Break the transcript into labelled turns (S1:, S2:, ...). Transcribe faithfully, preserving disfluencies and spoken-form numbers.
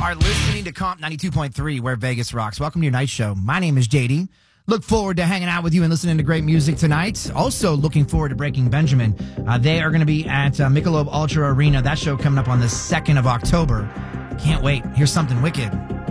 S1: are listening to Comp ninety-two point three, where Vegas rocks. Welcome to your night show. My name is J D. Look forward to hanging out with you and listening to great music tonight. Also looking forward to Breaking Benjamin. Uh, they are going to be at uh, Michelob Ultra Arena. That show coming up on the second of October. Can't wait. Here's something wicked.